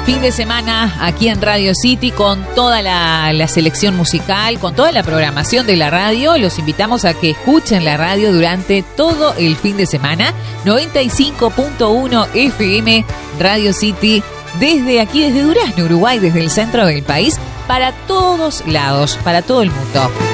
Fin de semana aquí en Radio City con toda la selección musical, con toda la programación de la radio. Los invitamos a que escuchen la radio durante todo el fin de semana. 95.1 FM Radio City, desde aquí, desde Durazno, Uruguay, desde el centro del país, para todos lados, para todo el mundo.